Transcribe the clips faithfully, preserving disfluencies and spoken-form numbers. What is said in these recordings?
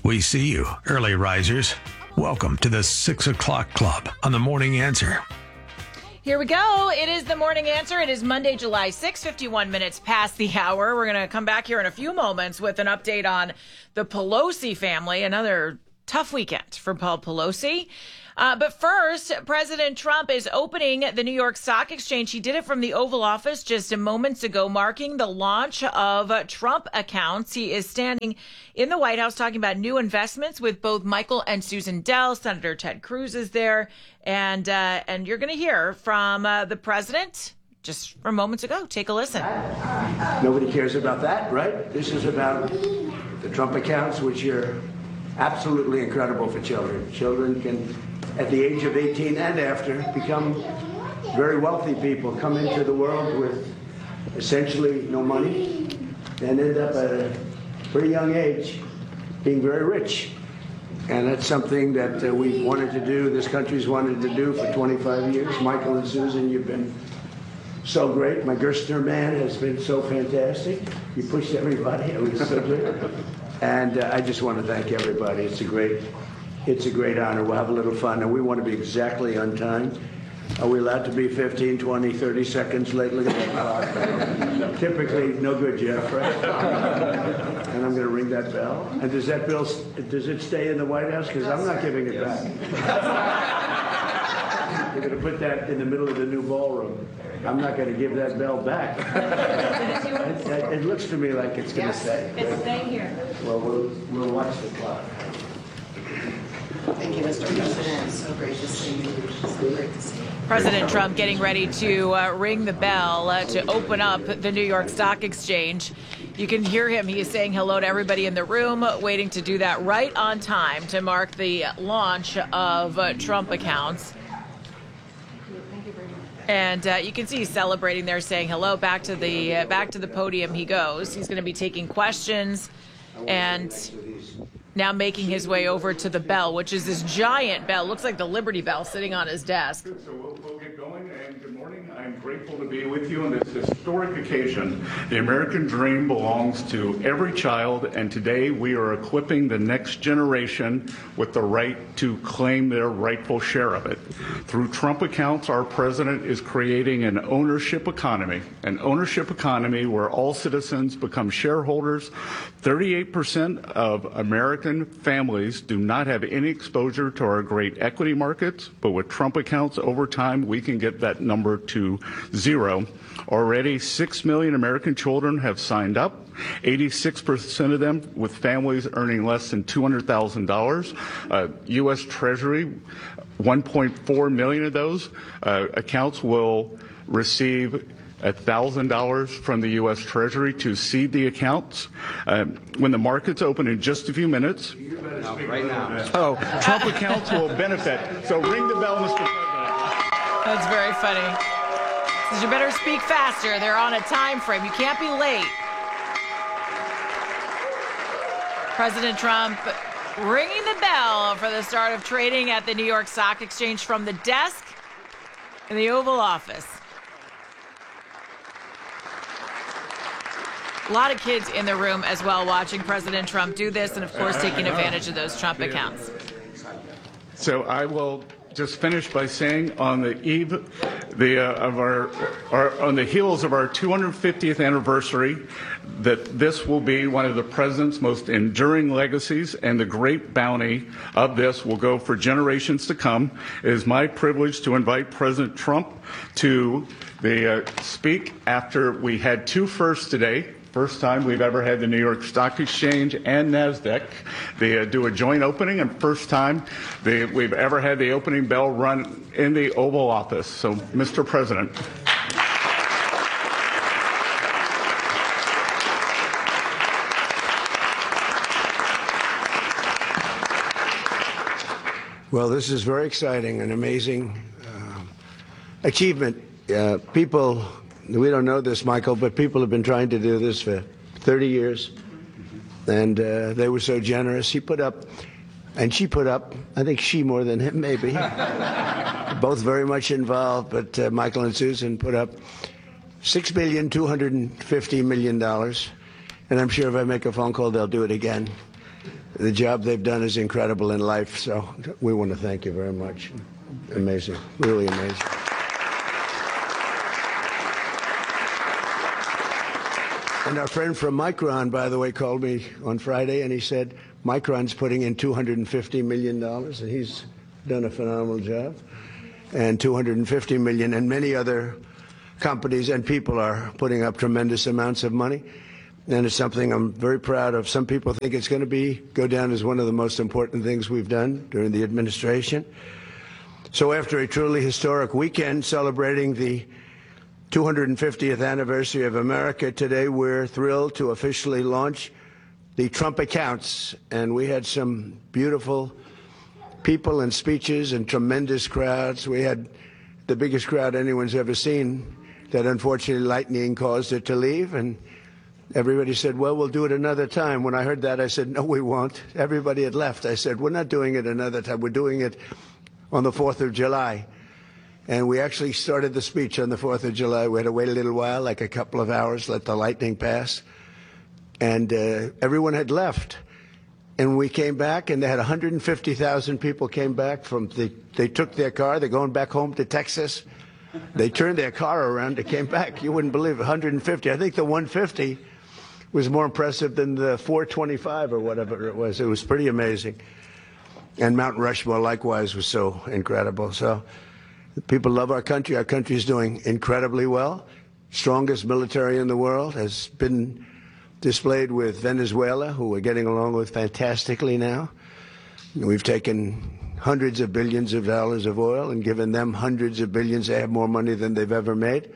We see you, early risers. Welcome to the six o'clock club on the Morning Answer. Here we go. It is the Morning Answer. It is Monday, July sixth, fifty-one minutes past the hour. We're going to come back here in a few moments with an update on the Pelosi family. Another tough weekend for Paul Pelosi. Uh, but first, President Trump is opening the New York Stock Exchange. He did it from the Oval Office just moments ago, marking the launch of uh, Trump accounts. He is standing in the White House talking about new investments with both Michael and Susan Dell. Senator Ted Cruz is there. And, uh, and you're going to hear from uh, the president just from moments ago. Take a listen. Nobody cares about that, right? This is about the Trump accounts, which are absolutely incredible for children. Children can, at the age of eighteen and after, become very wealthy people, come into the world with essentially no money, and end up at a pretty young age being very rich. And that's something that uh, we've wanted to do, this country's wanted to do for twenty-five years. Michael and Susan, you've been so great. My Gerstner man has been so fantastic. You pushed everybody. It was so good. And uh, I just want to thank everybody. It's a great, it's a great honor. We'll have a little fun, and we want to be exactly on time. Are we allowed to be fifteen, twenty, thirty seconds late? Look at that. Typically, no good, Jeff, right? And I'm going to ring that bell. And does that bill, does it stay in the White House? Because I'm not giving it back. We're going to put that in the middle of the new ballroom. I'm not going to give that bell back. it, it, it looks to me like it's going to yes, stay. It's staying here. Well, well, we'll watch the clock. Thank you, Mister President. So great to see you. So great to see you. President Trump getting ready to uh, ring the bell uh, to open up the New York Stock Exchange. You can hear him. He is saying hello to everybody in the room, waiting to do that right on time to mark the launch of uh, Trump accounts. And uh, you can see he's celebrating there, saying hello. Back to the uh, back to the podium he goes. He's going to be taking questions and now making his way over to the bell, which is this giant bell. Looks like the Liberty Bell sitting on his desk. So we'll, we'll get going, and good morning. I'm grateful to be with you on this historic occasion. The American dream belongs to every child, and today we are equipping the next generation with the right to claim their rightful share of it. Through Trump accounts, our president is creating an ownership economy, an ownership economy where all citizens become shareholders. thirty-eight percent of American families do not have any exposure to our great equity markets, but with Trump accounts over time, we can get that number to zero. Already, six million American children have signed up, eighty-six percent of them with families earning less than two hundred thousand dollars. Uh, U S Treasury, one point four million of those uh, accounts will receive one thousand dollars from the U S Treasury to seed the accounts. Uh, when the markets open in just a few minutes, No, right now. oh, Trump accounts will benefit. So ring the bell, Mister President. That's very funny. Says you better speak faster. They're on a time frame. You can't be late. President Trump ringing the bell for the start of trading at the New York Stock Exchange from the desk in the Oval Office. A lot of kids in the room as well watching President Trump do this and, of course, taking advantage of those Trump accounts. So I will just finish by saying on the eve the, uh, of our, our, on the heels of our two hundred fiftieth anniversary, that this will be one of the president's most enduring legacies, and the great bounty of this will go for generations to come. It is my privilege to invite President Trump to the uh, speak after we had two firsts today. First time we've ever had the New York Stock Exchange and NASDAQ they uh, do a joint opening, and first time they, we've ever had the opening bell run in the Oval Office. So, Mister President. Well, this is very exciting and amazing uh, achievement. Uh, people, we don't know this, Michael, but people have been trying to do this for thirty years, and uh, they were so generous. He put up, and she put up, I think she more than him, maybe. Both very much involved, but uh, Michael and Susan put up six billion two hundred fifty million dollars, and I'm sure if I make a phone call, they'll do it again. the job they've done is incredible in life. So we want to thank you very much. Amazing, really amazing. And our friend from Micron, by the way, called me on Friday, and he said Micron's putting in two hundred fifty million dollars, and he's done a phenomenal job. And two hundred fifty million dollars, and many other companies and people are putting up tremendous amounts of money. And it's something I'm very proud of. Some people think it's going to be go down as one of the most important things we've done during the administration. So after a truly historic weekend celebrating the two hundred fiftieth anniversary of America, today we're thrilled to officially launch the Trump accounts. And we had some beautiful people and speeches and tremendous crowds. We had the biggest crowd anyone's ever seen that unfortunately lightning caused it to leave. And everybody said, well, we'll do it another time. When I heard that, I said, no, we won't. Everybody had left. I said, we're not doing it another time. We're doing it on the fourth of July. And we actually started the speech on the fourth of July. We had to wait a little while, like a couple of hours, let the lightning pass. And uh, everyone had left. And we came back, and they had one hundred fifty thousand people came back from the, they took their car. They're going back home to Texas. They turned their car around and came back. You wouldn't believe it, one hundred fifty. I think the one hundred fifty was more impressive than the four twenty-five or whatever it was. It was pretty amazing. And Mount Rushmore, likewise, was so incredible. So people love our country. Our country is doing incredibly well. Strongest military in the world has been displayed with Venezuela, who we're getting along with fantastically now. We've taken hundreds of billions of dollars of oil and given them hundreds of billions. They have more money than they've ever made.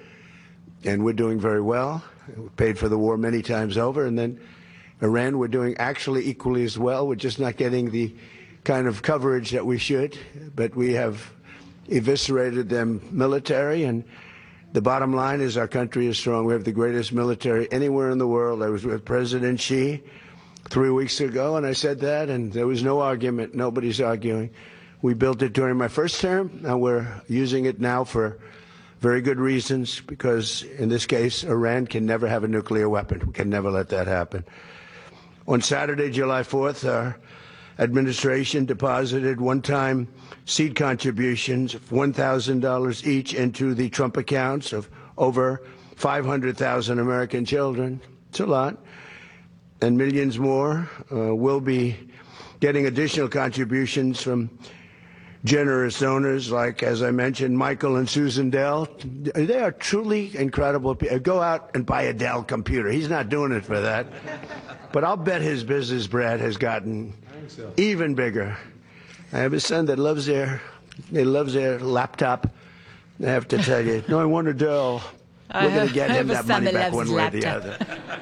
And we're doing very well. We paid for the war many times over. And then Iran, we're doing actually equally as well. We're just not getting the kind of coverage that we should. But we have eviscerated them military. And the bottom line is our country is strong. We have the greatest military anywhere in the world. I was with President Xi three weeks ago, and I said that, and there was no argument. Nobody's arguing. We built it during my first term, and we're using it now for very good reasons, because in this case, Iran can never have a nuclear weapon. We can never let that happen. On Saturday, July fourth, our administration deposited one-time seed contributions of one thousand dollars each into the Trump accounts of over five hundred thousand American children. It's a lot. And millions more uh, will be getting additional contributions from generous donors like, as I mentioned, Michael and Susan Dell. They are truly incredible people. Go out and buy a Dell computer. He's not doing it for that. But I'll bet his business, Brad, has gotten so. even bigger. I have a son that loves their, he loves their laptop. I have to tell you, no, I want a Dell. We're going to get him that money that back one way or the other.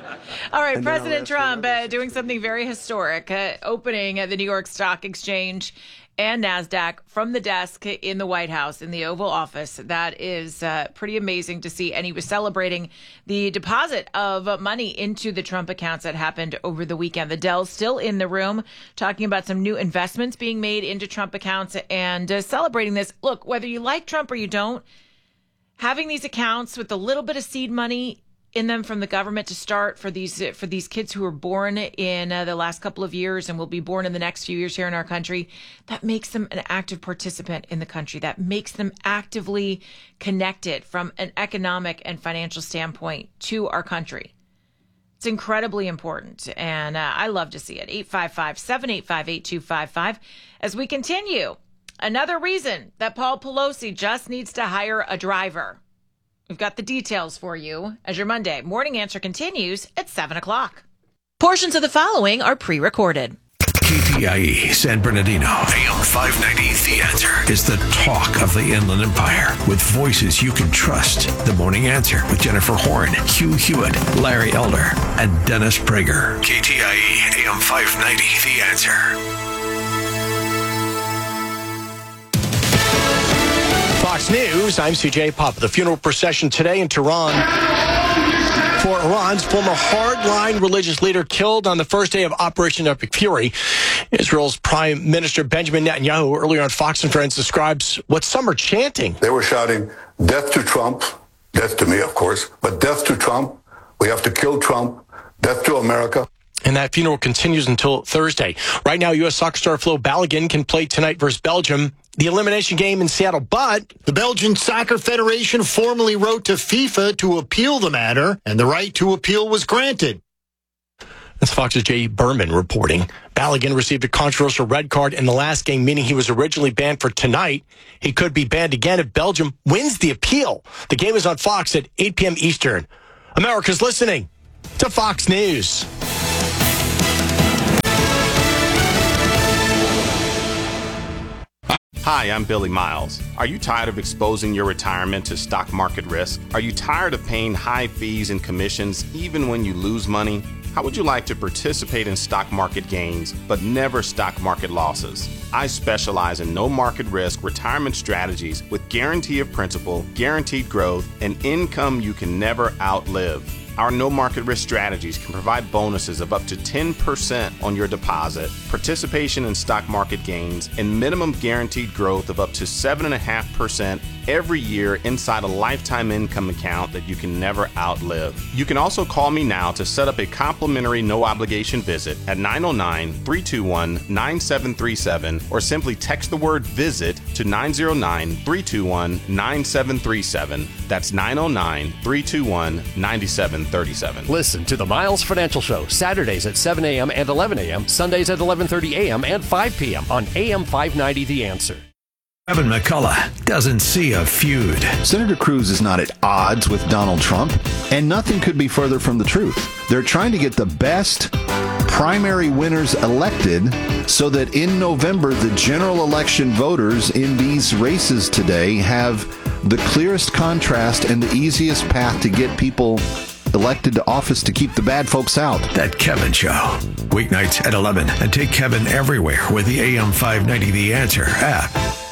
All right, and President Trump uh, doing something very historic, uh, opening uh, the New York Stock Exchange and NASDAQ from the desk in the White House, in the Oval Office. That is uh, pretty amazing to see. And he was celebrating the deposit of money into the Trump accounts that happened over the weekend. The Dell's still in the room talking about some new investments being made into Trump accounts and uh, celebrating this. Look, whether you like Trump or you don't, having these accounts with a little bit of seed money in them from the government to start for these for these kids who were born in uh, the last couple of years and will be born in the next few years here in our country, that makes them an active participant in the country. That makes them actively connected from an economic and financial standpoint to our country. It's incredibly important, and uh, I love to see it. eight five five, seven eight five, eight two five five. As we continue, another reason that Paul Pelosi just needs to hire a driver. We've got the details for you as your Monday Morning Answer continues at seven o'clock. Portions of the following are pre-recorded. K T I E San Bernardino, A M five ninety, The Answer is the talk of the Inland Empire with voices you can trust. The Morning Answer with Jennifer Horn, Hugh Hewitt, Larry Elder, and Dennis Prager. K T I E A M five ninety, The Answer. Fox News, I'm C J Papa. The funeral procession today in Tehran for Iran's former hardline religious leader killed on the first day of Operation Epic Fury. Israel's Prime Minister Benjamin Netanyahu earlier on Fox and Friends describes what some are chanting. They were shouting, death to Trump, death to me, of course, but death to Trump. We have to kill Trump, death to America. And that funeral continues until Thursday. Right now, U S soccer star Flo Balogun can play tonight versus Belgium, the elimination game in Seattle. But the Belgian Soccer Federation formally wrote to FIFA to appeal the matter, and the right to appeal was granted. That's Fox's Jay Berman reporting. Balogun received a controversial red card in the last game, meaning he was originally banned for tonight. He could be banned again if Belgium wins the appeal. The game is on Fox at eight p.m. Eastern. America's listening to Fox News. Hi, I'm Billy Miles. Are you tired of exposing your retirement to stock market risk? Are you tired of paying high fees and commissions even when you lose money? How would you like to participate in stock market gains, but never stock market losses? I specialize in no market risk retirement strategies with guarantee of principal, guaranteed growth, and income you can never outlive. Our no market risk strategies can provide bonuses of up to ten percent on your deposit, participation in stock market gains, and minimum guaranteed growth of up to seven point five percent every year inside a lifetime income account that you can never outlive. You can also call me now to set up a complimentary no obligation visit at nine oh nine, three two one, nine seven three seven or simply text the word visit to nine oh nine, three two one, nine seven three seven. That's nine oh nine, three two one, nine seven three seven. Listen to the Miles Financial Show Saturdays at seven a.m. and eleven a.m., Sundays at eleven thirty a.m. and five p.m. on A M five ninety The Answer. Kevin McCullough doesn't see a feud. Senator Cruz is not at odds with Donald Trump, and nothing could be further from the truth. They're trying to get the best primary winners elected so that in November, the general election voters in these races today have the clearest contrast and the easiest path to get people elected to office to keep the bad folks out. That Kevin Show. Weeknights at eleven. And take Kevin everywhere with the A M five ninety The Answer app.